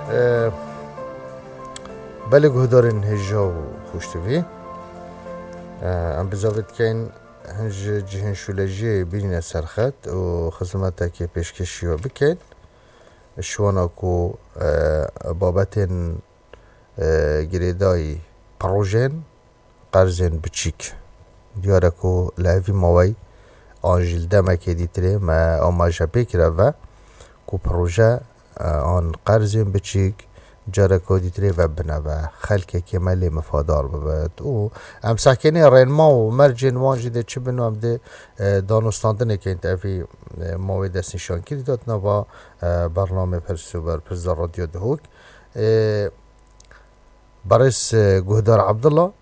بله گهدارین هجا و خوشتوی ام بزاوید که این هنج جهن شولجی بینی سرخط و خدمت که پیشکشی و بکن شوانا کو بابت گریدای پروژن قرضن بچیک دیاره کو لحوی موی آنجیل دمکه دیتره ما آماجه بکره و کو پروژه آن قرضن بچیک جاره کو دیتره و بنوه خلک کمالی مفادار ببد و ام ساکنی رنما و مرجن وانجی ده چه بنو ام ده دانستاندنه که انت افی موی دست نشان کردی داد نوا برنامه پرسوبر پرزار رادیو دهوک برس گهدار عبدالله